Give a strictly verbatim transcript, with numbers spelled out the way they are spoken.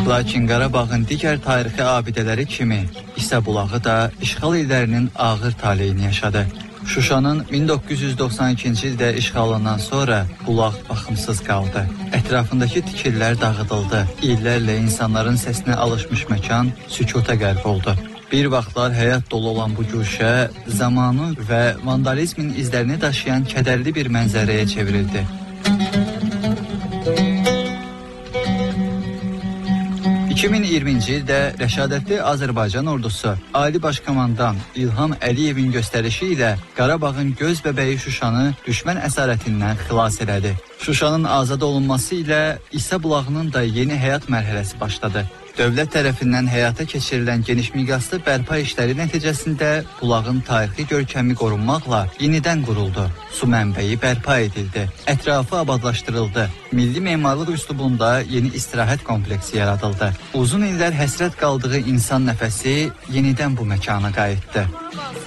Lakin Qarabağın digər tarixi abidələri kimi İsa bulağı da işğal illərinin ağır taleyini yaşadı. Şuşanın min doqquz yüz doxsan ikinci ildə işğalından sonra bulaq baxımsız qaldı. Ətrafındakı tikillər dağıdıldı. İllərlə insanların səsinə alışmış məkan sükuta qərq oldu. Bir vaxtlar həyat dolu olan bu güşə zamanı və vandalizmin izlərini daşıyan kədərli bir mənzərəyə çevrildi. iki min iyirminci ildə rəşadətli Azərbaycan ordusu Ali Başkomandan İlham Əliyevin göstərişi ilə Qarabağın göz bəbəyi Şuşanı düşmən əsarətindən xilas elədi. Şuşanın azad olunması ilə İsa bulağının da yeni həyat mərhələsi başladı. Dövlət tərəfindən həyata keçirilən geniş miqyaslı bərpa işləri nəticəsində bulağın tarixi görkəmi qorunmaqla yenidən quruldu. Su mənbəyi bərpa edildi. Ətrafı abadlaşdırıldı. Milli memarlıq üslubunda yeni istirahət kompleksi yaradıldı. Uzun illər həsrət qaldığı insan nəfəsi yenidən bu məkana qayıtdı.